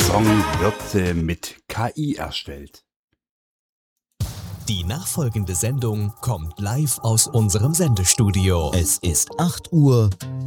Song wird mit KI erstellt. Die nachfolgende Sendung kommt live aus unserem Sendestudio. Es ist 8 Uhr